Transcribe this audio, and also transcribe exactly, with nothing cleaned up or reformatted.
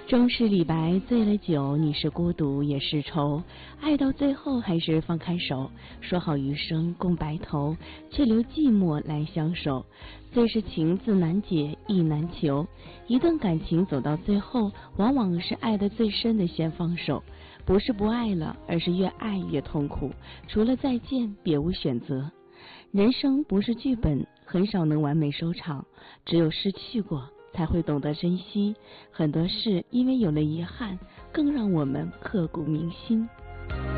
终是李白醉了酒，你是孤独也是愁，爱到最后还是放开手，说好余生共白头，却留寂寞来相守。最是情字难解意难求，一段感情走到最后，往往是爱得最深的先放手，不是不爱了，而是越爱越痛苦，除了再见别无选择。人生不是剧本，很少能完美收场，只有失去过才会懂得珍惜，很多事因为有了遗憾，更让我们刻骨铭心。